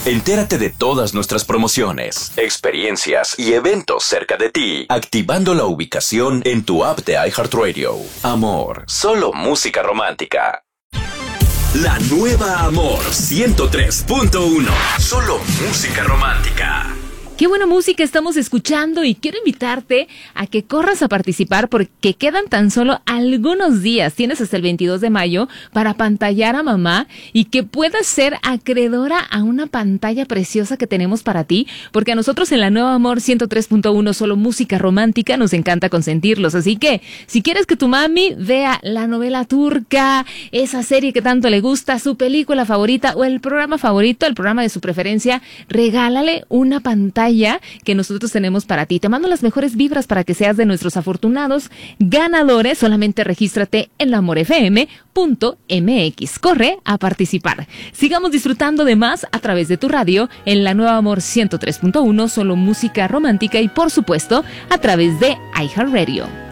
Entérate de todas nuestras promociones, experiencias y eventos cerca de ti, activando la ubicación en tu app de iHeartRadio. Amor, solo música romántica. La nueva Amor 103.1. Solo música romántica. Qué buena música estamos escuchando y quiero invitarte a que corras a participar porque quedan tan solo algunos días. Tienes hasta el 22 de mayo para apantallar a mamá y que puedas ser acreedora a una pantalla preciosa que tenemos para ti, porque a nosotros en la Nueva Amor 103.1 solo música romántica nos encanta consentirlos. Así que si quieres que tu mami vea la novela turca, esa serie que tanto le gusta, su película favorita o el programa favorito, el programa de su preferencia, regálale una pantalla que nosotros tenemos para ti. Te mando las mejores vibras para que seas de nuestros afortunados ganadores. Solamente regístrate en laamorfm.mx. Corre a participar. Sigamos disfrutando de más a través de tu radio en la Nueva Amor 103.1, solo música romántica y por supuesto a través de iHeartRadio.